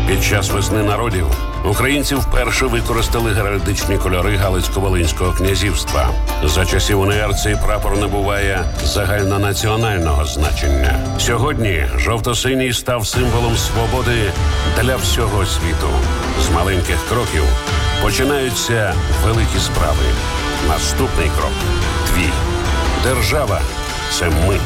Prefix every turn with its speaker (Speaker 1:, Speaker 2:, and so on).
Speaker 1: Під час весни народів українці вперше використали геральдичні кольори Галицько-Волинського князівства. За часів УНР цей прапор набуває загальнонаціонального значення. Сьогодні жовто-синій став символом свободи для всього світу. З маленьких кроків починаються великі справи. Наступний крок – твій. Держава – це ми.